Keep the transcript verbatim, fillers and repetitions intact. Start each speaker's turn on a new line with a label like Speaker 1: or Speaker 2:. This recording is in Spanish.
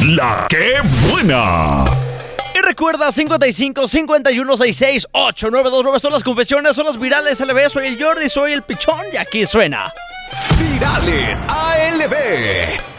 Speaker 1: La que buena.
Speaker 2: Y recuerda, cincuenta y cinco, cincuenta y uno, sesenta y seis, ochenta y nueve veintinueve son las confesiones, son las virales A L B. Soy el Jordi, soy el Pichón y aquí suena
Speaker 1: Virales A L B.